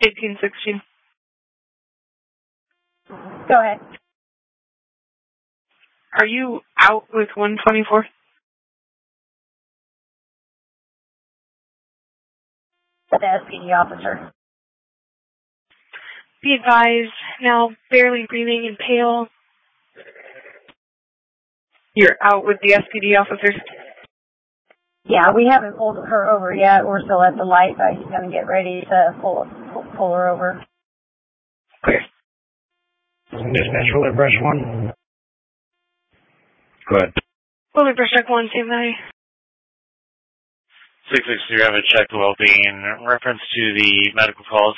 1816. Go ahead. Are you out with 124? The SPD officer. Be advised, now barely breathing and pale. You're out with the SPD officers? Yeah, we haven't pulled her over yet. We're still at the light, but he's going to get ready to pull her over. Clear. Dispatch, Willard Brush 1. Go ahead. Willard Brush 1, same value. 663, I have a check well-being in reference to the medical call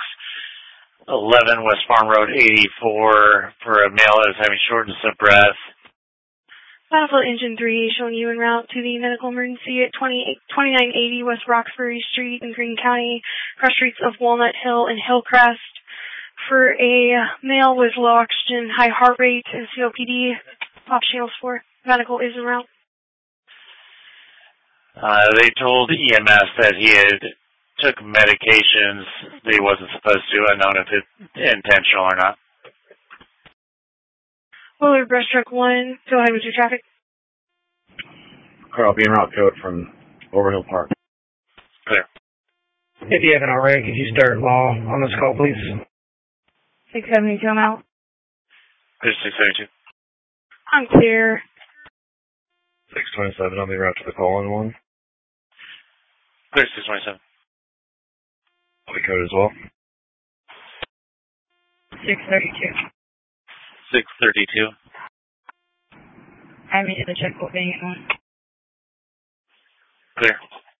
7611 West Farm Road 84 for a male that is having shortness of breath. Battlefield Engine 3 showing you en route to the medical emergency at 2980 West Roxbury Street in Greene County, cross streets of Walnut Hill and Hillcrest for a male with low oxygen, high heart rate, and COPD. Off channels 4. Medical is en route. They told EMS that he had took medications that he wasn't supposed to, unknown if it's intentional or not. Willard Brush 1, go ahead with your traffic. Carl, be en route code from Overhill Park. Clear. If you haven't already, could you start law on this call, please? 672, I'm out. Clear 672. I'm clear. 627, I'll be en route to the call-in one. Clear 627. I'll be coded as well. 632. 632. I'm in the checkbook being at 1. Clear.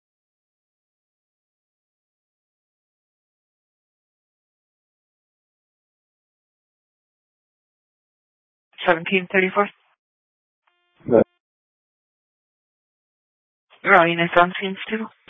$17.34. Good. Rolling is on scene still.